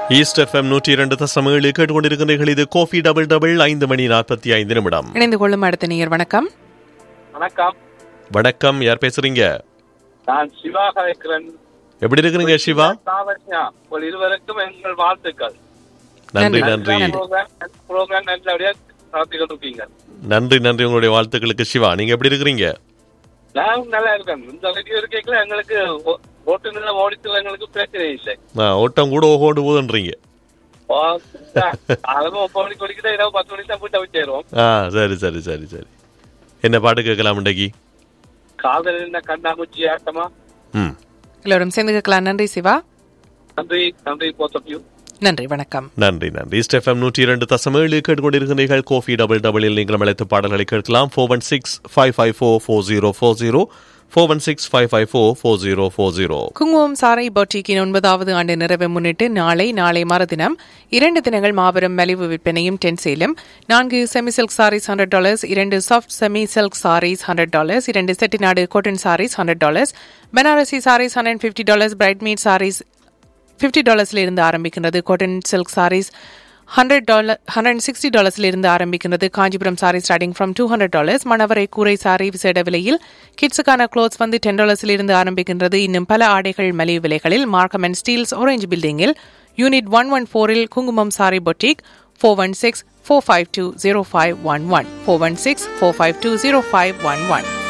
East FM 102.7 கேட்டுக்கொண்டிருக்கிறீர்கள். இது Kofi double double 5:45 இணைந்து கொள்ளும் அடுத்த நேயர். வணக்கம். வணக்கம். வணக்கம், யார் பேசுறீங்க? நான் சிவா கலைக்கிறேன். எப்படி இருக்கிறீங்க சிவா? இருவருக்கும் எங்கள் வாழ்த்துக்கள். நன்றி நன்றி ப்ரோக்ராம் நல்லபடியா நடத்திக்கிட்டு இருக்கீங்க. நன்றி நன்றி உங்களுடைய வாழ்த்துக்களுக்கு சிவா. நீங்க எப்படி இருக்கிறீங்க? நான் நல்லா இருக்கேன். இந்த ரேடியோ இருக்கல எங்களுக்கு ஓட்டு நில ஓடித்து எங்களுக்கு பிரச்சனை இல்லை. ஓட்டம் கூட ஓடு போதுன்றீங்க. அதுவும் 9 மணிக்கு ஓடிக்கிட்டா 10 மணிக்கு தான் போயிட்டு வச்சிருவோம். சரி சரி சரி சரி. என்ன பாட்டு கேட்கலாம் இன்றைக்கு? காதல் என்ன கண்ணாமூச்சி ஆட்டமா? எல்லோரும் சேர்ந்து கேட்கலாம். நன்றி சிவா. நன்றி நன்றி போத் ஆஃப் யூ. நன்றி, வணக்கம். நன்றி நன்றி. ஈஸ்ட் எஃப்எம் 102.7 கேட்டுக்கொண்டிருக்கிறீர்கள். கோஃபி டபுள் டபுளில் நீங்கள் அழைத்து பாடல்களை கேட்கலாம். 416-554-4040 416-554-4040. குங்குமம் சாரை பொட்டிக்கின் 9வது ஆண்டு நிறைவை முன்னிட்டு நாளை மறுதினம் 2 தினங்கள் மாபெரும் மலிவு விற்பனையும் 10 சேலும். 4 semi silk saris $100, 2 soft semi silk saris $100, 2 Chettinad cotton saris $100, Banarasi saris $150, பிரைட்மீட் saris $50 இருந்து ஆரம்பிக்கின்றது. காட்டன் சில்க் சாரீஸ் $160 இருந்து ஆரம்பிக்கின்றது. Kanchipuram sorry starting from $200. மணவரை கூரை சாரி விசேட விலையில். கிட்ஸுக்கான க்ளோத்ஸ் வந்து $10 இருந்து ஆரம்பிக்கின்றது. இன்னும் பல ஆடைகள் மலிவு விலைகளில். மார்க்கம் அண்ட் ஸ்டீல்ஸ் ஆரஞ்ச் பில்டிங்கில் யூனிட் 114 குங்குமம் சாரி பொட்டிக். 416-452-0511 416-452-0511.